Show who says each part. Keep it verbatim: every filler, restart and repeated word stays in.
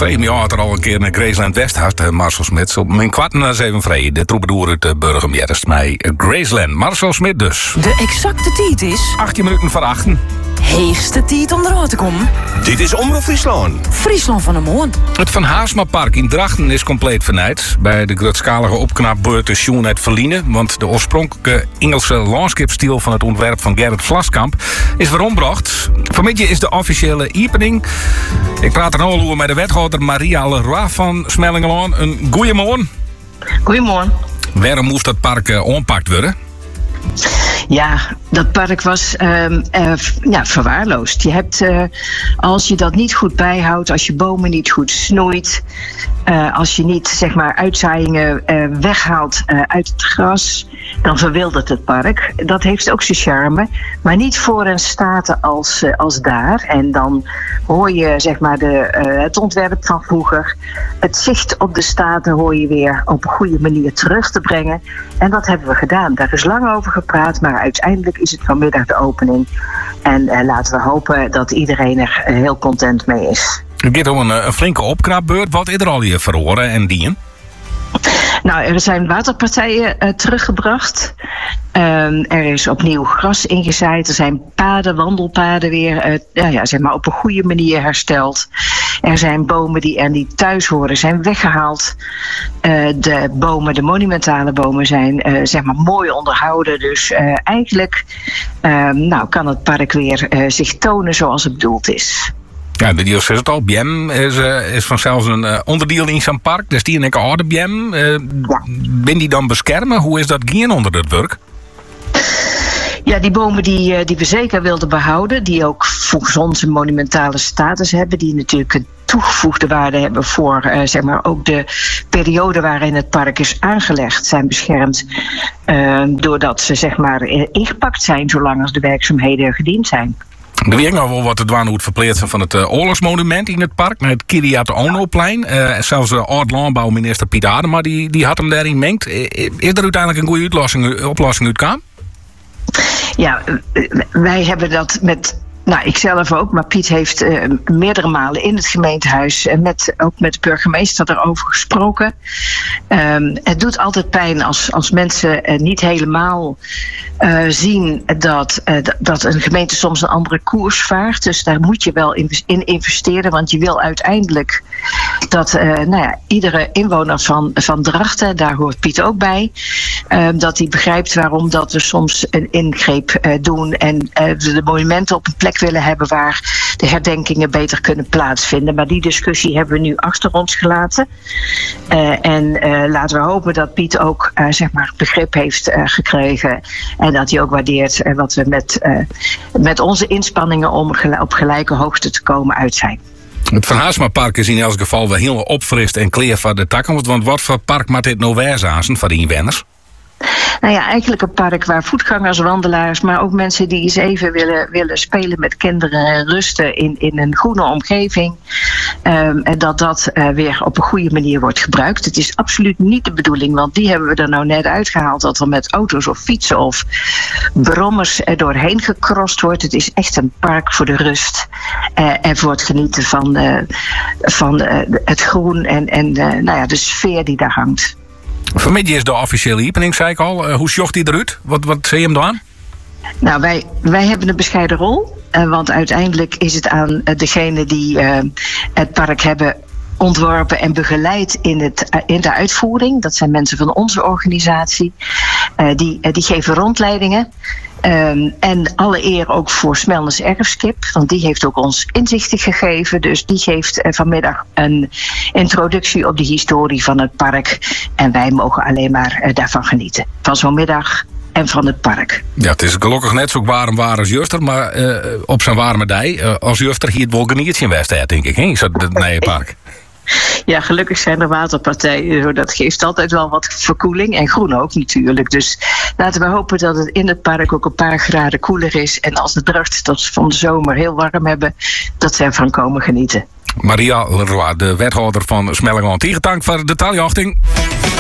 Speaker 1: vreemd me had er al een keer naar Graceland West had, Marcel Smit. Op mijn kwart na zeven vrede, de troubadour uit de Burgermjerst. Mij Graceland, Marcel Smit dus.
Speaker 2: De exacte tijd is...
Speaker 1: achttien minuten voor achten.
Speaker 2: Heegste tijd om eruit te komen.
Speaker 3: Dit is Omroep Friesland.
Speaker 2: Friesland van de Moon.
Speaker 1: Het Van Haarsma Park in Drachten is compleet vernijd. Bij de grootschalige opknapbeurt is Sjoen uit Verliene. Want de oorspronkelijke Engelse landschapsstijl van het ontwerp van Gerrit Vlaskamp is weer ombracht. Vanmiddag is de officiële opening. Ik praat er nou al over met de wethouder Maria Leroy van Smellingelaan. Een goeiemorgen.
Speaker 4: Goedemorgen.
Speaker 1: Waarom moest dat park uh, ompakt worden?
Speaker 4: Ja, dat park was uh, uh, ja, verwaarloosd. Je hebt, uh, als je dat niet goed bijhoudt, als je bomen niet goed snoeit, uh, als je niet zeg maar uitzaaiingen uh, weghaalt uh, uit het gras, dan verwildert het park. Dat heeft ook zijn charme, maar niet voor een staten als, uh, als daar. En dan hoor je zeg maar de, uh, het ontwerp van vroeger. Het zicht op de staten hoor je weer op een goede manier terug te brengen. En dat hebben we gedaan. Daar is lang over gepraat, maar uiteindelijk is het vanmiddag de opening. En uh, laten we hopen dat iedereen er uh, heel content mee is.
Speaker 1: Het gaat om een, een flinke opknapbeurt. Wat is er al hier verhoren en dien?
Speaker 4: Nou, er zijn waterpartijen uh, teruggebracht. Um, er is opnieuw gras ingezaaid. Er zijn paden, wandelpaden weer uh, ja, ja, zeg maar op een goede manier hersteld. Er zijn bomen die er niet thuis horen, zijn weggehaald. Uh, de bomen, de monumentale bomen zijn uh, zeg maar mooi onderhouden. Dus uh, eigenlijk uh, nou, kan het park weer uh, zich tonen zoals het bedoeld is.
Speaker 1: Ja, de Dios is het al. B M is, uh, is vanzelfs een uh, onderdeel in zijn park. Dus die en ik oude B M. Uh,
Speaker 4: ja.
Speaker 1: Ben die dan beschermen? Hoe is dat gaan onder het werk?
Speaker 4: Ja, die bomen die, die we zeker wilden behouden, die ook volgens ons een monumentale status hebben, die natuurlijk een toegevoegde waarde hebben voor uh, zeg maar ook de periode waarin het park is aangelegd, zijn beschermd uh, doordat ze zeg maar ingepakt zijn zolang als de werkzaamheden gediend zijn.
Speaker 1: Er weet nog wel wat het waren hoe het verpleegd zijn van het uh, oorlogsmonument in het park, met het Kiriate Onoplein. Uh, zelfs de uh, oud-landbouwminister Piet Adema die, die had hem daarin mengt. Is er uiteindelijk een goede oplossing, oplossing uitkwam?
Speaker 4: Ja, wij hebben dat met, nou ik zelf ook, maar Piet heeft uh, meerdere malen in het gemeentehuis en met, ook met de burgemeester erover gesproken. Um, het doet altijd pijn als, als mensen uh, niet helemaal uh, zien dat, uh, dat een gemeente soms een andere koers vaart. Dus daar moet je wel in investeren, want je wil uiteindelijk dat uh, nou ja, iedere inwoner van, van Drachten, daar hoort Piet ook bij, uh, dat hij begrijpt waarom dat we soms een ingreep uh, doen en uh, de monumenten op een plek willen hebben waar de herdenkingen beter kunnen plaatsvinden. Maar die discussie hebben we nu achter ons gelaten. Uh, en uh, laten we hopen dat Piet ook uh, zeg maar begrip heeft uh, gekregen en dat hij ook waardeert uh, wat we met, uh, met onze inspanningen om op gelijke hoogte te komen uit zijn.
Speaker 1: Het Van Haarsma Park is in elk geval wel heel opfrist en kleer van de takken. Want wat voor park maakt dit nou weerzazen van de inwoners?
Speaker 4: Nou ja, eigenlijk een park waar voetgangers, wandelaars, maar ook mensen die eens even willen, willen spelen met kinderen en rusten in, in een groene omgeving. Um, en dat dat uh, weer op een goede manier wordt gebruikt. Het is absoluut niet de bedoeling, want die hebben we er nou net uitgehaald dat er met auto's of fietsen of brommers er doorheen gecrossed wordt. Het is echt een park voor de rust uh, en voor het genieten van, uh, van uh, het groen en, en uh, nou ja, de sfeer die daar hangt.
Speaker 1: Vanmiddag is de officiële opening, zei ik al. Uh, hoe zocht hij eruit? Wat, wat zie je hem dan aan?
Speaker 4: Nou, wij, wij hebben een bescheiden rol. Uh, want uiteindelijk is het aan uh, degene die uh, het park hebben ontworpen en begeleid in, het, uh, in de uitvoering. Dat zijn mensen van onze organisatie. Uh, die, uh, die geven rondleidingen. Um, en alle eer ook voor Smelners Erfskip, want die heeft ook ons inzichten gegeven. Dus die geeft uh, vanmiddag een introductie op de historie van het park. En wij mogen alleen maar uh, daarvan genieten. Van zo'n middag en van het park.
Speaker 1: Ja, het is gelukkig net zo warm waar als Juster, maar uh, op zijn warme dag. Uh, als Juster hier het Wolgeniertje in West, denk ik, hè? Zo het nieuwe park.
Speaker 4: Ja, gelukkig zijn er waterpartijen. Dat geeft altijd wel wat verkoeling. En groen ook natuurlijk. Dus laten we hopen dat het in het park ook een paar graden koeler is. En als de Dracht tot van de zomer heel warm hebben, dat ze ervan komen genieten.
Speaker 1: Maria Leroy, de wethouder van Smellingelaan. Tegendank voor de taaljochting.